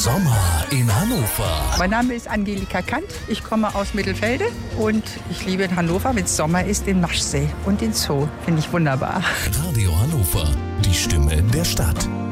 Sommer in Hannover. Mein Name ist Angelika Kant. Ich komme aus Mittelfelde und ich liebe in Hannover, wenn es Sommer ist, den Maschsee und den Zoo. Finde ich wunderbar. Radio Hannover, die Stimme der Stadt.